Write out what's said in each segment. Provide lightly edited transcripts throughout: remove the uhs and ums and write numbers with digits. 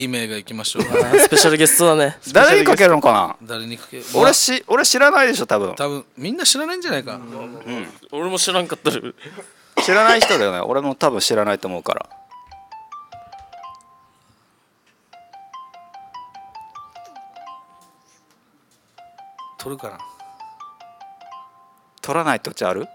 名が行きましょう。 スペシャルゲストだね。 誰にかけるのかな。 誰にかける。 俺知らないでしょ多分。 みんな知らないんじゃないか。 俺も知らんかったる。 知らない人だよね。俺も多分知らないと思うから。 取るかな。 取らない土地ある？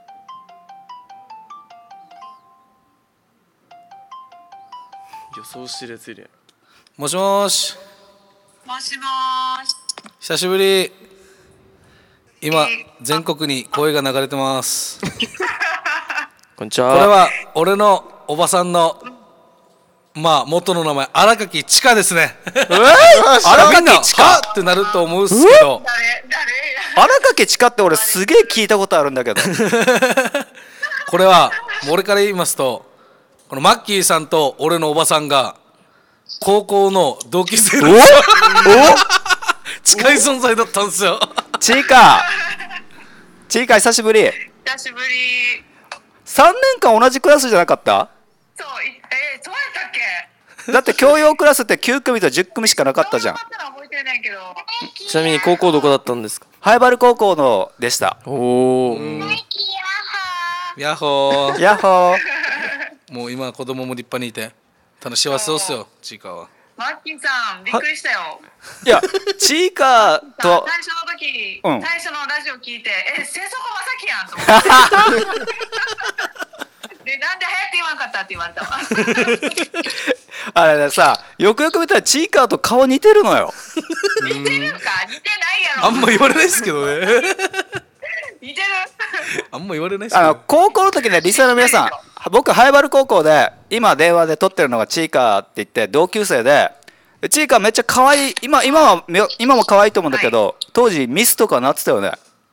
予想してるやついるやん。 もしもーし。 もしもーし。 久しぶり。今全国に声が流れてます。 こんにちは。 これは俺のおばさんの元の名前荒垣千佳ですね。 荒垣千佳はってなると思うんすけど、 荒垣千佳って俺すげえ聞いたことあるんだけど。 これはもう俺から言いますと、このマッキーさんと俺のおばさんが高校の同級生なんですよ。近い存在だったんですよ。 ちいか久しぶり。 久しぶり。 3年間同じクラスじゃなかった？ そう、そうやったっけ？ だって教養クラスって9組と10組しかなかったじゃん。 覚えてないけど。 ちなみに高校どこだったんですか？ ハイバル高校のでした。 おお。 ヤッホー。 ヤッホー。 もう今子供も立派にいて幸せそうっすよ、ちいかは。 マッキーさん、びっくりしたよ。 いや、ちいかと最初の時、 うん最初のラジオ聞いて、瀬底まさきやんと思って。で、なんで早く言わんかったって言われたわ。 あれさ、よくよく見たらちいかと顔似てるのよ。 似てるか似てないやろ。 あんま言われないですけどね。 似てる。 あんま言われないですけど、ね。 高校の時ね、リスナーの皆さん、僕ハイバル高校で今電話で撮ってるのがちいかって言って同級生で、ちいかめっちゃ可愛い。今も可愛いと思うんだけど、当時ミスとかなってたよね。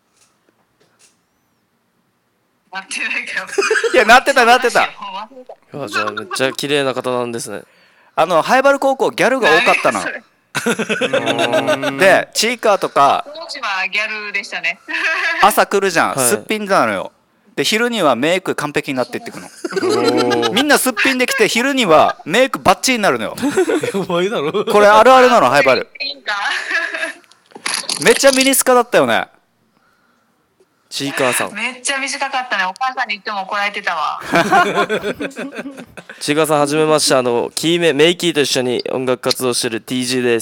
なってないけど。 いや、なってた。 いや、じゃあめっちゃ綺麗な方なんですね。 ハイバル高校ギャルが多かったの。で、チーカーとか当時はギャルでしたね。 朝来るじゃん、 はいすっぴんなのよ。で、昼にはメイク完璧になっていってくの。みんなすっぴんできて、昼にはメイクバッチリになるのよ。 やばいだろ。 これあるあるなの、ハイバル。 いいんか。 めっちゃミニスカだったよね。 ちいかわさん。 めっちゃ短かったね。お母さんに言っても怒られてたわ。 ちいかわさんはじめまして。メイキーと一緒に音楽活動してる TG です。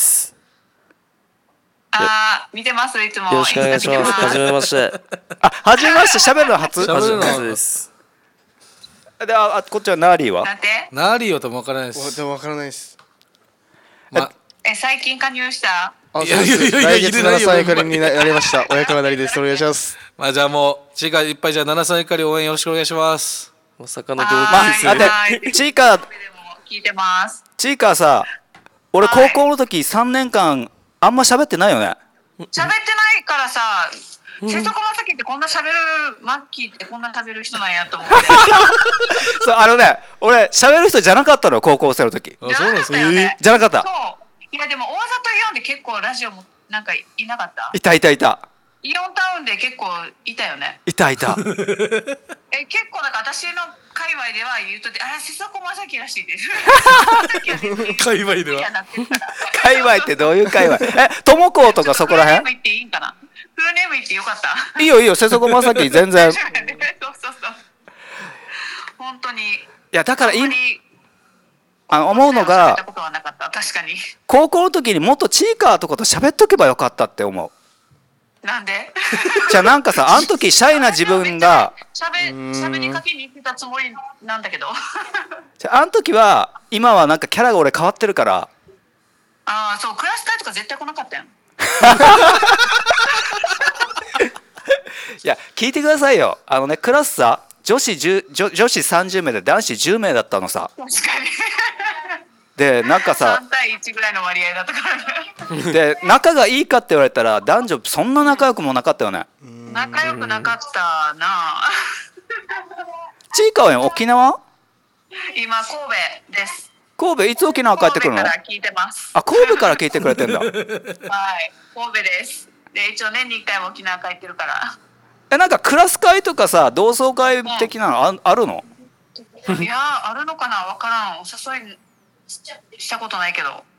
見てますいつも。 よろしくお願いします。はじめまして。 はじめまして、喋るの初？ 喋るの初です。 で、こっちはナーリーは？ なんて？ ナーリーはともわからないです。 でもわからないです。 最近加入した？ あ、そうです。来月7歳からになりました。親川なりです。お願いします。 じゃあもうちいかいっぱいじゃあ7歳から応援よろしくお願いします。 まさかの同級生。 待って、ちいか聞いてます。 ちいかさ、俺高校の時3年間あんま喋ってないよね。 喋ってないからさ、瀬戸まさきってこんな喋る、マッキーってこんな喋る人なんやと思って。 そう、俺喋る人じゃなかったのよ、高校生の時。 あ、そうなんですか。 じゃなかった。 そう。いやでも大里イオンで結構ラジオもなんかいなかった？ いた。 イオンタウンで結構いたよね。 いた。 結構なんか私の界隈では言うと瀬底まさきらしいです。 界隈では。 界隈ってどういう界隈？ともことかそこら辺？ フルネーム言っていいんかな？フルネーム言ってよかった？ いいよ、瀬底まさき全然。 そう。本当に。いや、だから思うのが、 確かに。 高校の時にもっとチーカーとかと喋っとけばよかったって思う。 なんで？ じゃあなんかさ、あの時シャイな自分が喋りかけに行ってたつもりなんだけど。 じゃあの時は、今はなんかキャラが俺変わってるから。 そう、クラス会とか絶対来なかったよ。 いや、聞いてくださいよ。クラスさ、女子30名で男子10名だったのさ。 確かに。 で、なんかさ、 3対1ぐらいの割合だったからね。 で、仲がいいかって言われたら、男女そんな仲良くもなかったよね。 仲良くなかったな。 ちいかは沖縄？ 今神戸です。 神戸いつ沖縄帰ってくるの？ 神戸から聞いてます。 神戸から聞いてくれてんだ。 はい、神戸です。で、一応年に1回も沖縄帰ってるから。 なんかクラス会とかさ、同窓会的なのあるの？ いやあるのかな、わからん。お誘いしたことないけど。